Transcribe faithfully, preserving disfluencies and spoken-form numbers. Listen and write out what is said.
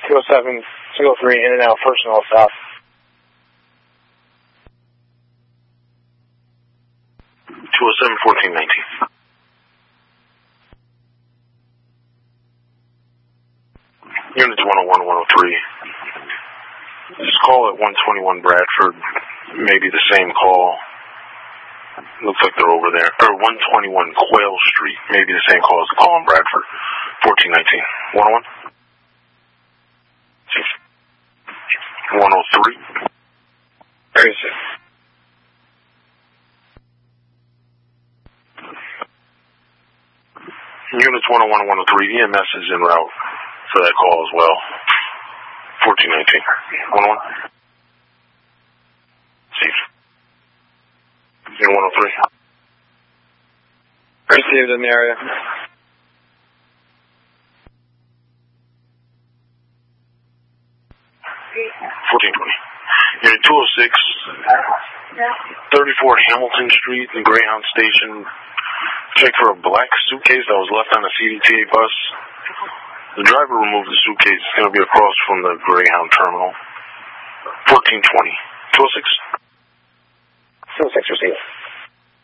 two oh seven, two oh three, in and out, first and all south. two oh seven, fourteen nineteen. Units one oh one, one oh three. Just call at one twenty-one Bradford. Maybe the same call. Looks like they're over there. Or one twenty-one Quail Street. Maybe the same call as the call in Bradford. fourteen nineteen. one oh one? one oh three? Where is it? Units one oh one and one oh three. E M S is en route for that call as well. fourteen nineteen. one oh one? Safe. one oh three. Received in the area. fourteen twenty. Unit two oh six, thirty-four Hamilton Street in Greyhound Station. Check for a black suitcase that was left on a C D T A bus. The driver removed the suitcase. It's going to be across from the Greyhound terminal. fourteen twenty. two oh six. two oh six received.